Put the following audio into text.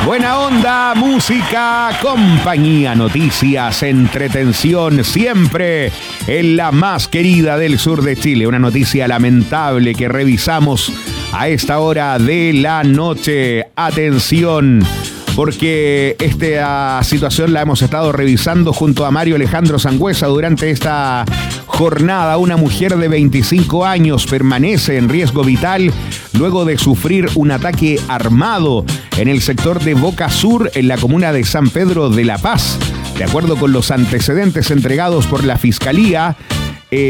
Buena onda, música, compañía, noticias, entretención, siempre en la más querida del sur de Chile. Una noticia lamentable que revisamos a esta hora de la noche. Atención, porque esta situación la hemos estado revisando junto a Mario Alejandro Sangüesa durante esta jornada. Una mujer de 25 años permanece en riesgo vital luego de sufrir un ataque armado en el sector de Boca Sur, en la comuna de San Pedro de La Paz. De acuerdo con los antecedentes entregados por la Fiscalía,